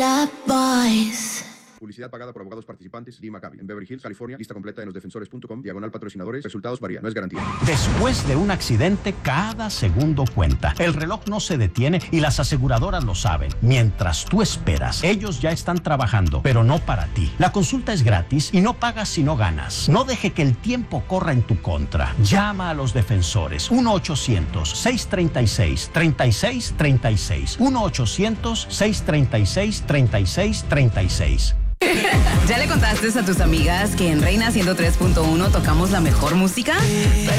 Love Boys. Publicidad pagada por abogados participantes. Lee Maccabi. En Beverly Hills, California. Lista completa en losdefensores.com. /patrocinadores. Resultados varían. No es garantía. Después de un accidente, cada segundo cuenta. El reloj no se detiene y las aseguradoras lo saben. Mientras tú esperas, ellos ya están trabajando, pero no para ti. La consulta es gratis y no pagas si no ganas. No deje que el tiempo corra en tu contra. Llama a los defensores. 1-800-636-3636. 1-800-636-3636. ¿Ya le contaste a tus amigas que en Reina 103.1 tocamos la mejor música?